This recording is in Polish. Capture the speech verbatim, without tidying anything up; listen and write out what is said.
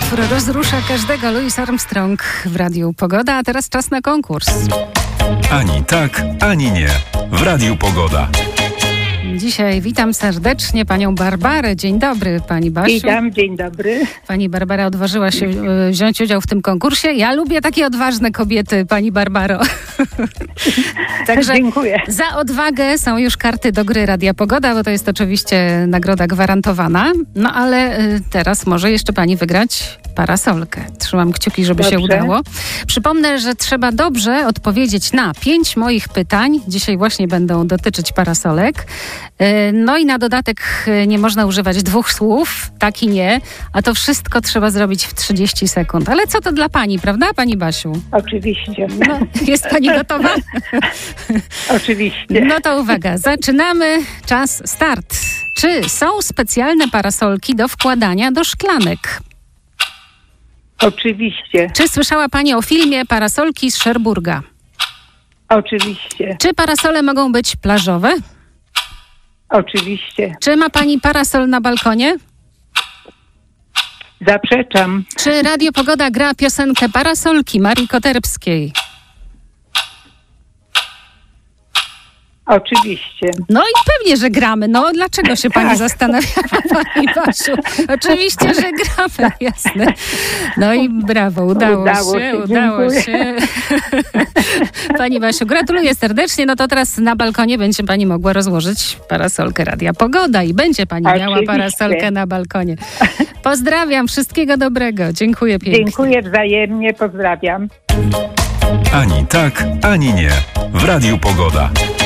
utwór rozrusza każdego. Louis Armstrong w Radiu Pogoda, a teraz czas na konkurs. Ani tak, ani nie. W Radiu Pogoda. Dzisiaj witam serdecznie panią Barbarę. Dzień dobry, pani Basiu. Witam, dzień dobry. Pani Barbara odważyła się e, wziąć udział w tym konkursie. Ja lubię takie odważne kobiety, pani Barbaro. Także dziękuję. Za odwagę są już karty do gry Radia Pogoda, bo to jest oczywiście nagroda gwarantowana. No ale e, teraz może jeszcze pani wygrać parasolkę. Trzymam kciuki, żeby Dobrze. się udało. Przypomnę, że trzeba dobrze odpowiedzieć na pięć moich pytań. Dzisiaj właśnie będą dotyczyć parasolek. No i na dodatek nie można używać dwóch słów, tak i nie, a to wszystko trzeba zrobić w trzydzieści sekund. Ale co to dla pani, prawda, pani Basiu? Oczywiście. No, jest pani gotowa? Oczywiście. No to uwaga, zaczynamy. Czas start. Czy są specjalne parasolki do wkładania do szklanek? Oczywiście. Czy słyszała pani o filmie Parasolki z Cherbourga? Oczywiście. Czy parasole mogą być plażowe? Oczywiście. Czy ma pani parasol na balkonie? Zaprzeczam. Czy Radio Pogoda gra piosenkę Parasolki Marii Koterbskiej? Oczywiście. No i pewnie, że gramy. No dlaczego się pani Tak. zastanawiała, pani Basiu? Oczywiście, że gramy, jasne. No i brawo, udało, Udało się, się, udało dziękuję. się. Pani Basiu, gratuluję serdecznie. No to teraz na balkonie będzie pani mogła rozłożyć parasolkę Radia Pogoda i będzie pani miała Oczywiście. parasolkę na balkonie. Pozdrawiam, wszystkiego dobrego. Dziękuję pięknie. Dziękuję wzajemnie, pozdrawiam. Ani tak, ani nie. W Radiu Pogoda.